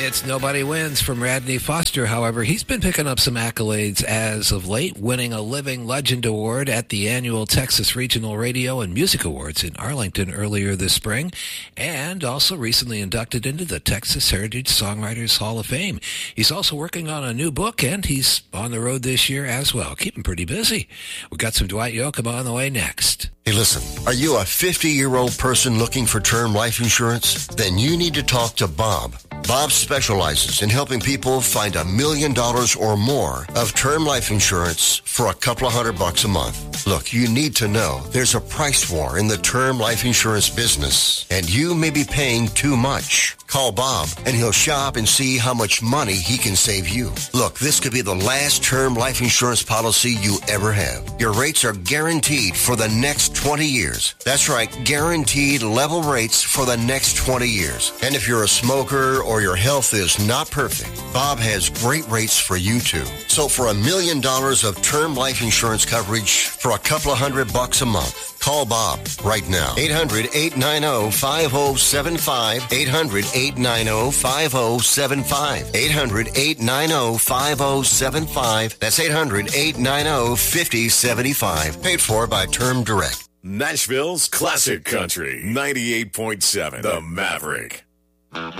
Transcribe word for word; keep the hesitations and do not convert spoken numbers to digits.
It's Nobody Wins from Radney Foster. However, he's been picking up some accolades as of late, winning a Living Legend Award at the annual Texas Regional Radio and Music Awards in Arlington earlier this spring, and also recently inducted into the Texas Heritage Songwriters Hall of Fame. He's also working on a new book, and he's on the road this year as well. Keep him pretty busy. We've got some Dwight Yoakam on the way next. Hey, listen, are you a fifty-year-old person looking for term life insurance? Then you need to talk to Bob. Bob specializes in helping people find a million dollars or more of term life insurance for a couple of hundred bucks a month. Look, you need to know there's a price war in the term life insurance business, and you may be paying too much. Call Bob, and he'll shop and see how much money he can save you. Look, this could be the last term life insurance policy you ever have. Your rates are guaranteed for the next twenty years. That's right, guaranteed level rates for the next twenty years. And if you're a smoker or your health is not perfect, Bob has great rates for you too. So for a million dollars of term life insurance coverage for a couple of hundred bucks a month, call Bob right now. eight hundred, eight nine zero, five zero seven five. eight hundred, eight nine zero, five zero seven five. eight hundred, eight nine zero, five zero seven five. That's eight hundred, eight nine zero, five zero seven five. Paid for by Term Direct. Nashville's Classic Country, ninety-eight point seven, The Maverick.